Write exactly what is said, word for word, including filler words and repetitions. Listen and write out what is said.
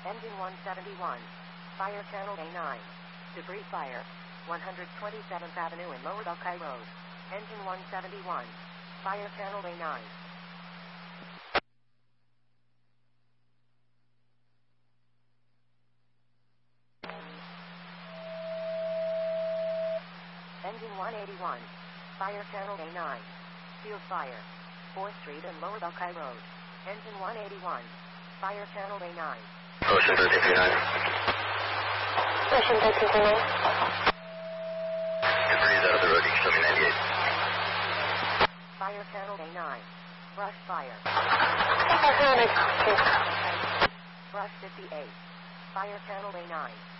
Engine one seventy-one. Fire channel A nine. Debris fire. one hundred twenty-seventh Avenue and Lower Buckeye Road. Engine one seventy-one. Fire channel A nine. Engine one eighty-one. Fire channel A nine. Field fire. fourth Street and Lower Buckeye Road. Engine one eighty-one. Fire channel A nine. Ocean thirteen thirty-nine. Ocean thirteen thirty-nine. Debris is out of the road, you can show me ninety-eight. Fire channel A nine. Brush fire. Brush fifty-eight. Fire channel A nine.